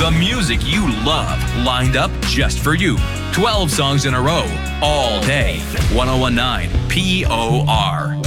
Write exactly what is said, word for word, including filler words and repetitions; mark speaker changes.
Speaker 1: The music you love, lined up just for you. twelve songs in a row, all day. ten nineteen P O R.